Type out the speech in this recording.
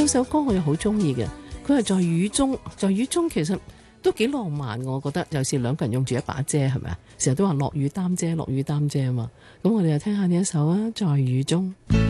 首歌我又好中意嘅，佢係在雨中，在雨中其實都幾浪漫，我覺得有時兩個人用住一把遮，係咪啊？成日都話落雨擔遮，落雨擔遮啊嘛。咁我哋就聽下呢一首啊，在雨中。